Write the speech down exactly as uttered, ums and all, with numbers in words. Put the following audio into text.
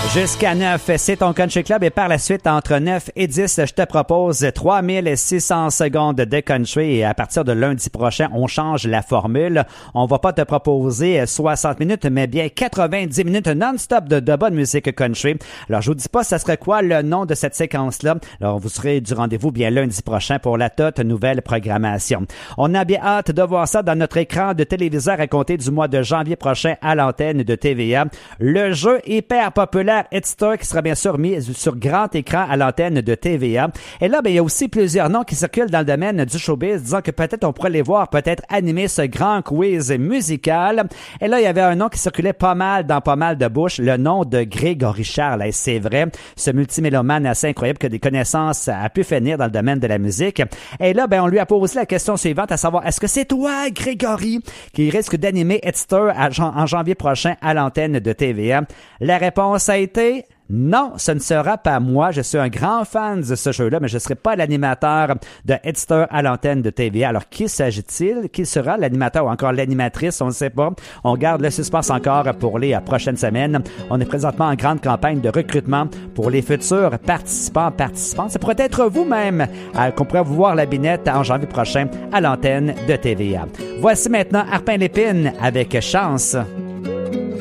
Jusqu'à neuf, c'est ton Country Club et par la suite, entre neuf et dix, je te propose trois mille six cents secondes de country et à partir de lundi prochain, on change la formule. On va pas te proposer soixante minutes, mais bien quatre-vingt-dix minutes non-stop de, de bonne musique country. Alors, je vous dis pas ça serait quoi le nom de cette séquence-là. Alors, vous serez du rendez-vous bien lundi prochain pour la toute nouvelle programmation. On a bien hâte de voir ça dans notre écran de téléviseur à compter du mois de janvier prochain à l'antenne de T V A. Le jeu hyper populaire Hitster qui sera bien sûr mis sur grand écran à l'antenne de T V A. Et là, ben, il y a aussi plusieurs noms qui circulent dans le domaine du showbiz, disant que peut-être on pourrait les voir peut-être animer ce grand quiz musical. Et là, il y avait un nom qui circulait pas mal dans pas mal de bouches, le nom de Grégory Charles. Et c'est vrai, ce multimélomane assez incroyable que des connaissances a pu finir dans le domaine de la musique. Et là, ben, on lui a posé la question suivante, à savoir, est-ce que c'est toi, Grégory, qui risque d'animer Hitster en janvier prochain à l'antenne de T V A? La réponse a été non, ce ne sera pas moi. Je suis un grand fan de ce jeu-là, mais je ne serai pas l'animateur de Hitster à l'antenne de T V A. Alors, qui s'agit-il? Qui sera l'animateur ou encore l'animatrice? On ne sait pas. On garde le suspense encore pour les prochaines semaines. On est présentement en grande campagne de recrutement pour les futurs participants, participantes. Ça pourrait être vous-même euh, qu'on pourrait vous voir la binette en janvier prochain à l'antenne de T V A. Voici maintenant Arpin Lépine avec Chance.